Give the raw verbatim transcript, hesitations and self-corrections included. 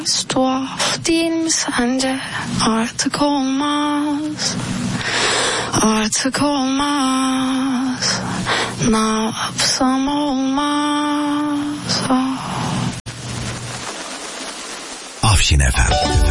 Tuhaf değil mi sence? Artık olmaz. Artık olmaz. Ne yapsam olmaz. Oh. Afşin efendim.